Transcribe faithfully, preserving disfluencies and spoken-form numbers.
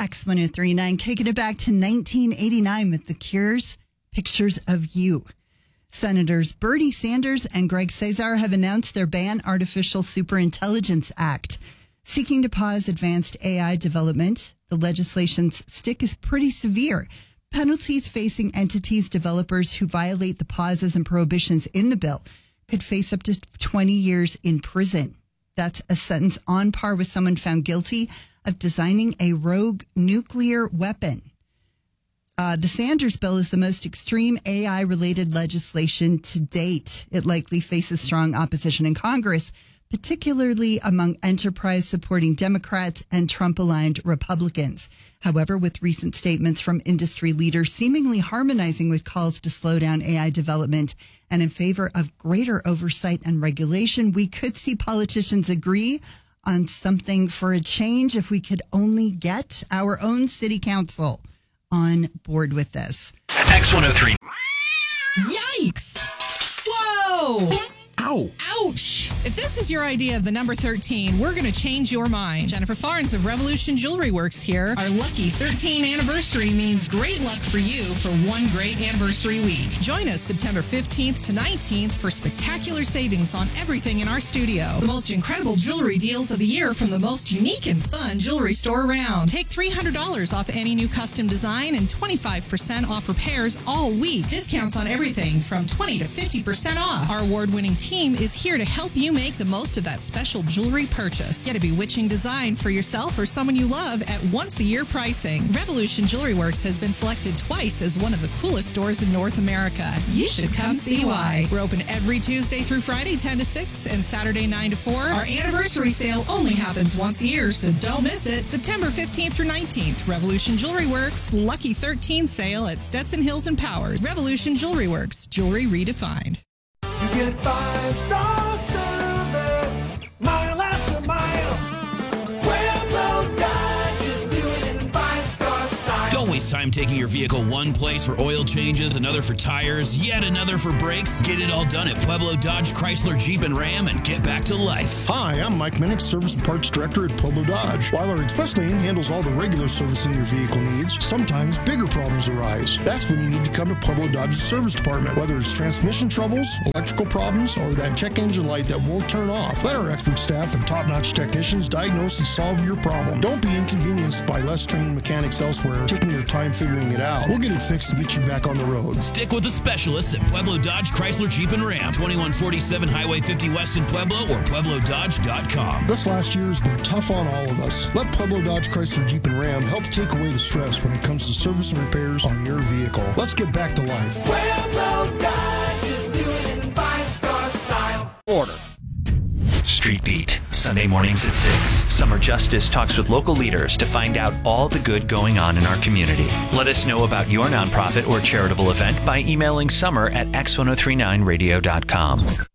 X one oh three point nine, kicking it back to nineteen eighty-nine with The Cure's Pictures of You. Senators Bernie Sanders and Greg Cesar have announced their Ban Artificial Superintelligence Act, seeking to pause advanced A I development. The legislation's stick is pretty severe. Penalties facing entities, developers who violate the pauses and prohibitions in the bill could face up to twenty years in prison. That's a sentence on par with someone found guilty of designing a rogue nuclear weapon. Uh, the Sanders bill is the most extreme A I-related legislation to date. It likely faces strong opposition in Congress, particularly among enterprise-supporting Democrats and Trump-aligned Republicans. However, with recent statements from industry leaders seemingly harmonizing with calls to slow down A I development and in favor of greater oversight and regulation, we could see politicians agree on something for a change if we could only get our own city council on board with this. X one oh three. Yikes! Whoa! Ow. Ouch! If this is your idea of the number thirteen, we're going to change your mind. Jennifer Farnes of Revolution Jewelry Works here. Our lucky thirteen anniversary means great luck for you for one great anniversary week. Join us September fifteenth to nineteenth for spectacular savings on everything in our studio. The most incredible jewelry deals of the year from the most unique and fun jewelry store around. Take three hundred dollars off any new custom design and twenty-five percent off repairs all week. Discounts on everything from twenty to fifty percent off. Our award-winning team is here to help you make the most of that special jewelry purchase. Get a bewitching design for yourself or someone you love at once-a-year pricing. Revolution Jewelry Works has been selected twice as one of the coolest stores in North America. You should come see why. We're open every Tuesday through Friday, ten to six, and Saturday, nine to four. Our anniversary sale only happens once a year, so don't miss it. September fifteenth through nineteenth, Revolution Jewelry Works, Lucky thirteen sale at Stetson Hills and Powers. Revolution Jewelry Works, jewelry redefined. You get five-star service, mile after mile. Pueblo Dodge is doing it in five-star style. Don't waste time taking your vehicle one place for oil changes, another for tires, yet another for brakes. Get it all done at Pueblo Dodge, Chrysler, Jeep, and Ram and get back to life. Hi, I'm Mike Minnick, Service and Parts Director at Pueblo Dodge. While our express lane handles all the regular servicing your vehicle needs, sometimes bigger problems arise. That's when you need to come to Pueblo Dodge's service department. Whether it's transmission troubles, electrical problems, or that check engine light that won't turn off, let our expert staff and top-notch technicians diagnose and solve your problem. Don't be inconvenienced by less trained mechanics elsewhere taking their time figuring it out. We'll get it fixed and get you back on the road. Stick with the specialists at Pueblo Dodge, Chrysler, Jeep, and Ram. twenty-one forty-seven Highway fifty West in Pueblo or Pueblo Dodge dot com. This last year has been tough on all of us. Let Pueblo Dodge, Chrysler, Jeep, and Ram help take away the stress when it comes to service and repairs on your vehicle. Let's get back to life. Pueblo Dodge is doing it in five-star style. Order. Street Beat, Sunday mornings at six. Summer Justice talks with local leaders to find out all the good going on in our community. Let us know about your nonprofit or charitable event by emailing summer at x ten thirty-nine radio dot com.